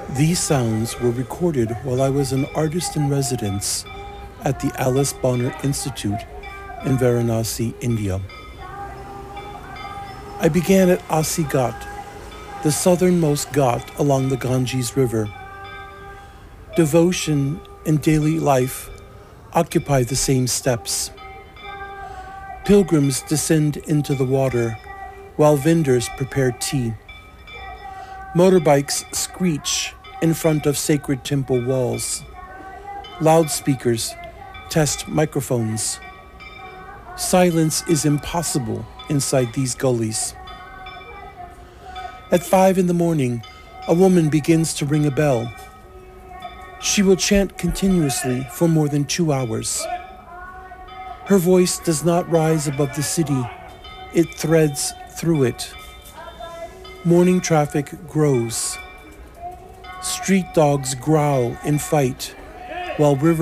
These sounds were recorded while I was an artist in residence at the Alice Bonner Institute in Varanasi, India. I began at Asi Ghat, the southernmost ghat along the Ganges River. Devotion and daily life occupy the same steps. Pilgrims descend into the water while vendors prepare tea. Motorbikes screech in front of sacred temple walls. Loudspeakers test microphones. Silence is impossible inside these gullies. At 5 a.m, a woman begins to ring a bell. She will chant continuously for more than 2 hours. Her voice does not rise above the city. It threads through it. Morning traffic grows. Street dogs growl and fight, while river